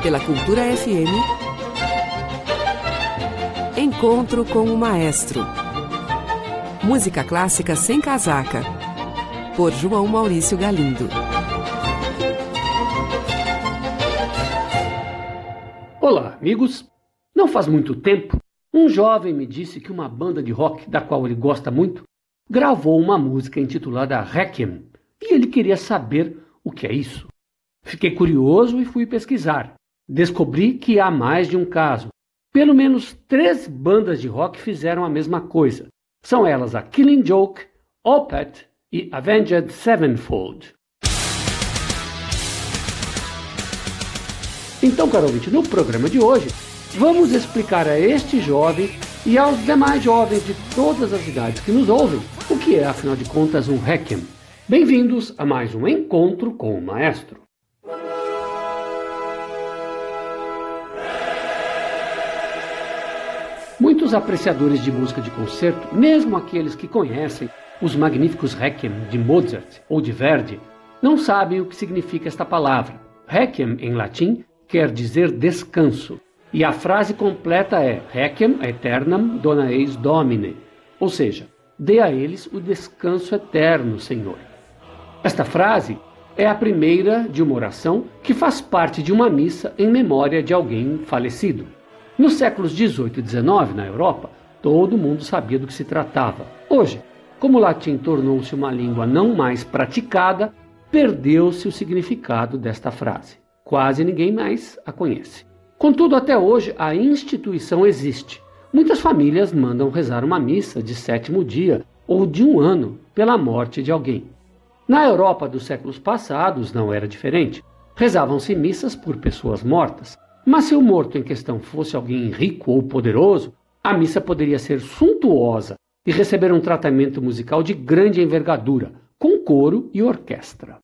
Pela Cultura FM, Encontro com o Maestro. Música clássica sem casaca, por João Maurício Galindo. Olá, amigos. Não faz muito tempo, um jovem me disse que uma banda de rock, da qual ele gosta muito, gravou uma música intitulada Requiem, e ele queria saber o que é isso. Fiquei curioso e fui pesquisar. Descobri que há mais de um caso. Pelo menos 3 bandas de rock fizeram a mesma coisa. São elas a Killing Joke, Opeth e Avenged Sevenfold. Então, caro ouvinte, no programa de hoje, vamos explicar a este jovem e aos demais jovens de todas as idades que nos ouvem o que é, afinal de contas, um Requiem. Bem-vindos a mais um Encontro com o Maestro. Muitos apreciadores de música de concerto, mesmo aqueles que conhecem os magníficos Requiem de Mozart ou de Verdi, não sabem o que significa esta palavra. Requiem, em latim, quer dizer descanso, e a frase completa é Requiem aeternam dona eis Domine, ou seja, dê a eles o descanso eterno, Senhor. Esta frase é a primeira de uma oração que faz parte de uma missa em memória de alguém falecido. Nos séculos XVIII e XIX, na Europa, todo mundo sabia do que se tratava. Hoje, como o latim tornou-se uma língua não mais praticada, perdeu-se o significado desta frase. Quase ninguém mais a conhece. Contudo, até hoje, a instituição existe. Muitas famílias mandam rezar uma missa de 7º dia ou de 1 ano pela morte de alguém. Na Europa dos séculos passados não era diferente. Rezavam-se missas por pessoas mortas. Mas se o morto em questão fosse alguém rico ou poderoso, a missa poderia ser suntuosa e receber um tratamento musical de grande envergadura, com coro e orquestra.